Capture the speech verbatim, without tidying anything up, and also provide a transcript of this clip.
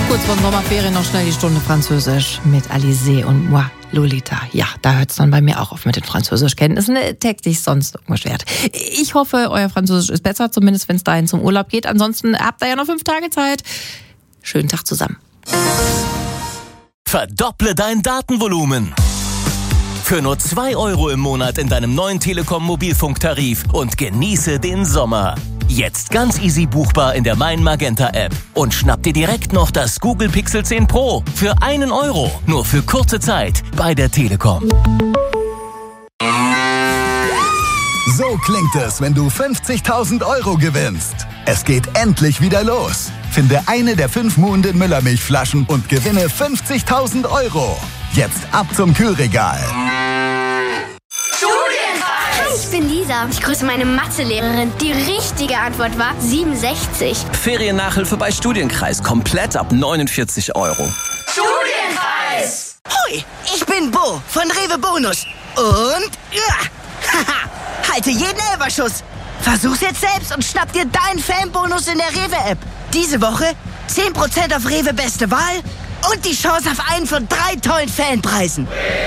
Kurz vor Sommerferien noch schnell die Stunde Französisch mit Alizé und moi, Lolita. Ja, da hört es dann bei mir auch auf mit den Französischkenntnissen. Text dich sonst unbeschwert. Ich hoffe, euer Französisch ist besser, zumindest wenn es dahin zum Urlaub geht. Ansonsten habt ihr ja noch fünf Tage Zeit. Schönen Tag zusammen. Verdopple dein Datenvolumen. Für nur zwei Euro im Monat in deinem neuen Telekom-Mobilfunktarif und genieße den Sommer. Jetzt ganz easy buchbar in der Mein Magenta App. Und schnapp dir direkt noch das Google Pixel zehn Pro für einen Euro. Nur für kurze Zeit bei der Telekom. So klingt es, wenn du fünfzigtausend Euro gewinnst. Es geht endlich wieder los. Finde eine der fünf Muhnden Müllermilchflaschen und gewinne fünfzigtausend Euro. Jetzt ab zum Kühlregal. Hi, ich bin Lisa. Ich grüße meine Mathelehrerin. Die richtige Antwort war siebenundsechzig. Feriennachhilfe bei Studienkreis. Komplett ab neunundvierzig Euro. Studienkreis! Hoi, ich bin Bo von Rewe Bonus. Und... Ja, haha, halte jeden Elberschuss. Versuch's jetzt selbst und schnapp dir deinen Fanbonus in der Rewe-App. Diese Woche zehn Prozent auf Rewe Beste Wahl und die Chance auf einen von drei tollen Fanpreisen.